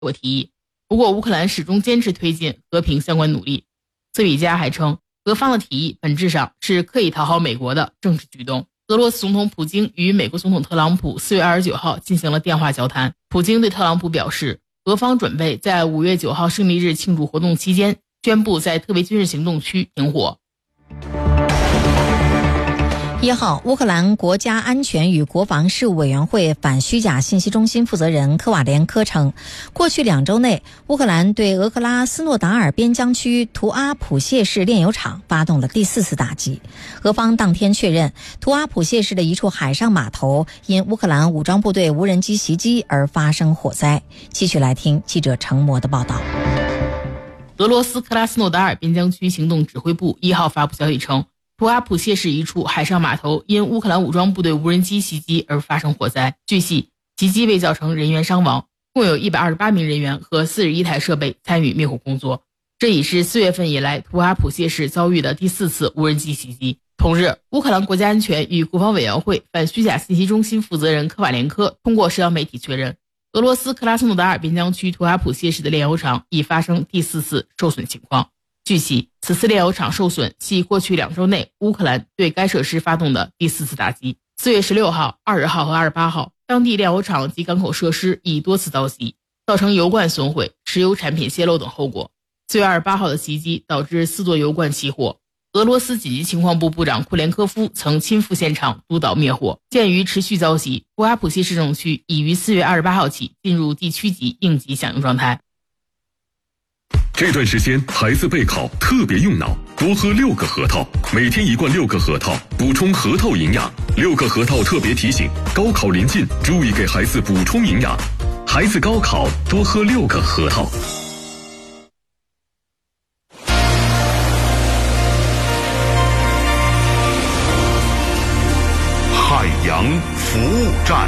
我提议。不过乌克兰始终坚持推进和平相关努力。斯比加还称，俄方的提议本质上是刻意讨好美国的政治举动。俄罗斯总统普京与美国总统特朗普4月29号进行了电话交谈。普京对特朗普表示，俄方准备在5月9号胜利日庆祝活动期间宣布在特别军事行动区停火。 1号，乌克兰国家安全与国防事务委员会反虚假信息中心负责人科瓦连科称，过去2周内，乌克兰对俄克拉斯诺达尔边疆区图阿普谢市炼油厂发动了第4次打击。俄方当天确认，图阿普谢市的一处海上码头因乌克兰武装部队无人机袭击而发生火灾。继续来听记者程模的报道。 俄罗斯克拉斯诺达尔边疆区行动指挥部1号发布消息称，图阿普谢市一处海上码头因乌克兰武装部队无人机袭击而发生火灾。据悉，袭击未造成人员伤亡，共有128名人员和41台设备参与灭火工作。这已是4月份以来图阿普谢市遭遇的第4次无人机袭击。同日，乌克兰国家安全与国防委员会反虚假信息中心负责人科瓦连科通过社交媒体确认，俄罗斯克拉斯诺达尔边疆区图阿普谢市的炼油厂已发生第4次受损情况。据悉，此次炼油厂受损系过去2周内乌克兰对该设施发动的第4次打击。4月16号、20号和28号，当地炼油厂及港口设施已多次遭袭，造成油罐损毁、石油产品泄漏等后果。4月28号的袭击导致4座油罐起火。俄罗斯紧急情况部部长库连科夫曾亲赴现场督导灭火。鉴于持续遭袭，图阿普谢市政区已于4月28号起进入地区级应急响应状态。 这段时间孩子备考特别用脑，多喝6个核桃，每天1罐6个核桃，补充核桃营养。6个核桃特别提醒，高考临近，注意给孩子补充营养。孩子高考多喝6个核桃。 海洋服务站，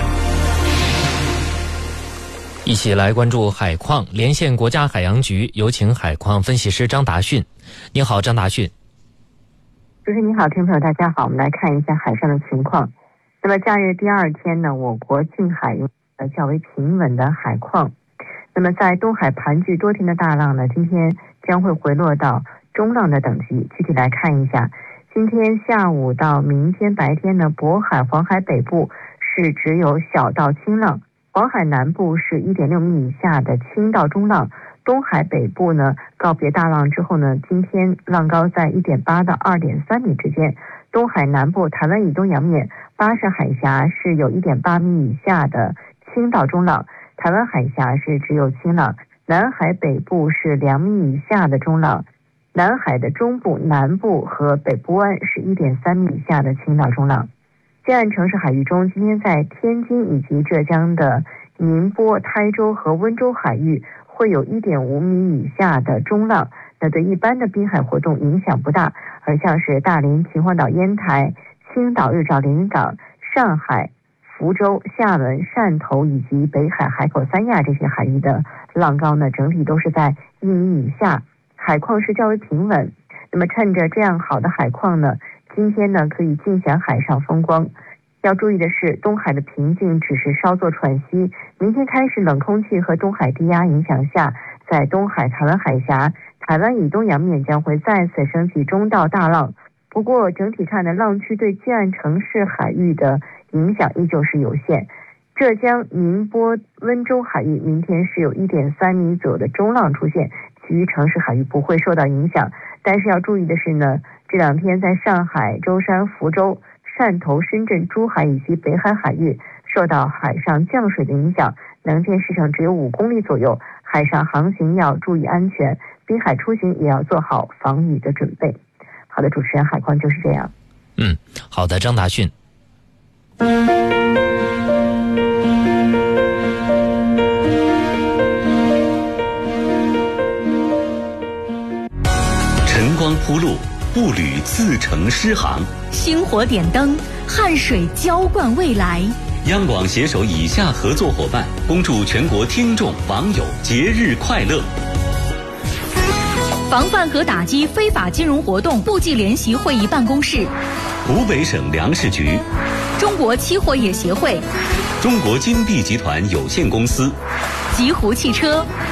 一起来关注海况，连线国家海洋局，有请海况分析师张达训。你好，张达训。 主持人你好，听众朋友大家好，我们来看一下海上的情况。那么假日第2天呢，我国近海有较为平稳的海况。那么在东海盘踞多天的大浪呢，今天将会回落到中浪的等级。具体来看一下，今天下午到明天白天呢，渤海、黄海北部是只有小到轻浪，黄海南部是1.6米以下的轻到中浪，东海北部呢告别大浪之后呢，今天浪高在1.8到2.3米之间。东海南部、台湾以东洋面、巴士海峡是有1.8米以下的轻到中浪，台湾海峡是只有轻浪，南海北部是2米以下的中浪，南海的中部、南部和北部湾是1.3米以下的轻到中浪。近岸城市海域中，今天在天津以及浙江的宁波、台州和温州海域会有1.5米以下的中浪，那对一般的滨海活动影响不大。而像是大连、秦皇岛、烟台、青岛、日照、连云港、上海、福州、厦门、汕头以及北海、海口、三亚这些海域的浪高呢，整体都是在1米以下，海况是较为平稳。那么趁着这样好的海况呢，今天呢可以尽享海上风光。要注意的是，东海的平静只是稍作喘息，明天开始冷空气和东海低压影响下，在东海、台湾海峡、台湾以东洋面将会再次升起中到大浪。不过整体看呢，浪区对近岸城市海域的影响依旧是有限。浙江、宁波、温州海域明天是有1.3米左右的中浪出现，其余城市海域不会受到影响。但是要注意的是呢，这2天在上海、舟山、福州、汕头、深圳、珠海以及北海海域受到海上降水的影响，能见视程只有5公里左右，海上航行要注意安全，滨海出行也要做好防雨的准备。好的，主持人，海况就是这样。 好的，张达训。 晨光铺路，步履自成诗行。 星火点灯，汗水浇灌未来。 央广携手以下合作伙伴，恭祝全国听众网友节日快乐。 防范和打击非法金融活动部际联席会议办公室， 湖北省粮食局， 中国期货业协会， 中国金币集团有限公司， 极狐汽车。